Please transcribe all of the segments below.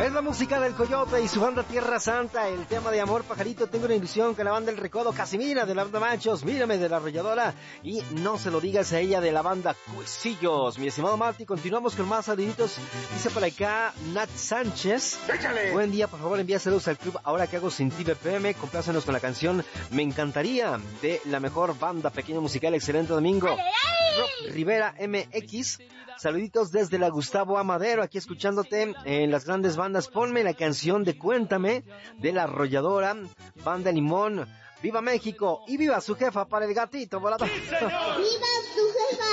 Es la música del Coyote y su banda Tierra Santa, el tema de Amor Pajarito. Tengo una ilusión con la banda El Recodo, Casimira de la banda Machos, Mírame de la Arrolladora y No se lo digas a ella de la banda Cuecillos. Mi estimado Marty, continuamos con más saluditos. Dice por acá Nat Sánchez. ¡Échale! Buen día, por favor envía saludos al club Ahora que hago sin ti BPM. Complácenos con la canción Me encantaría de la mejor banda pequeño musical. Excelente domingo. Rob Rivera MX. Saluditos desde la Gustavo Amadero, aquí escuchándote en las grandes bandas. Ponme la canción de Cuéntame de la Arrolladora, Banda Limón. ¡Viva México! ¡Y viva su jefa para el gatito volador! ¡Sí, ¡viva su jefa!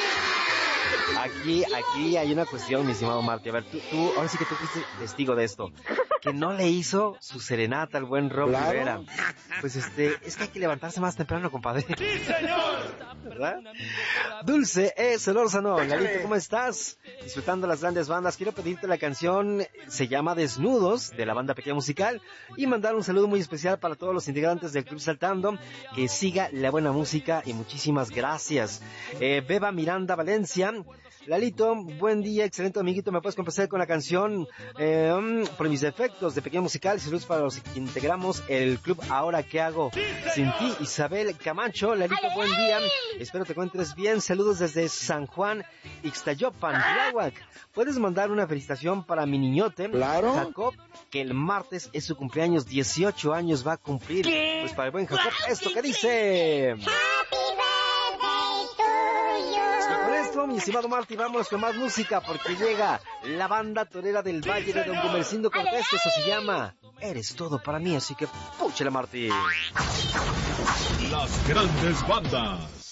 Aquí hay una cuestión, mi estimado Marty. A ver, tú, ahora sí que tú fuiste testigo de esto. Que no le hizo su serenata al buen Rob Rivera. Pues es que hay que levantarse más temprano, compadre. ¡Sí, señor! ¿Verdad? Dulce Solórzano, Lalito, ¿cómo estás? Disfrutando las grandes bandas. Quiero pedirte la canción, se llama Desnudos, de la banda Pequeña Musical, y mandar un saludo muy especial para todos los integrantes del Club Saltando. Que siga la buena música y muchísimas gracias. Beba Miranda Valencia. Lalito, buen día, excelente amiguito, me puedes complacer con la canción Por mis defectos de Pequeño Musical. Saludos para los que integramos el club Ahora que hago sin ti. Isabel Camacho, Lalito, buen día, espero te encuentres bien. Saludos desde San Juan Ixtayopan, Tláhuac. Puedes mandar una felicitación para mi niñote, claro, Jacob, que el martes es su cumpleaños, 18 años va a cumplir. Pues para el buen Jacob, esto que dice mi estimado Marty, vamos con más música porque llega la banda torera del Valle de Don Gumercindo Cortés, que eso se llama Eres Todo Para Mí, así que púchale, Marty. Las grandes bandas.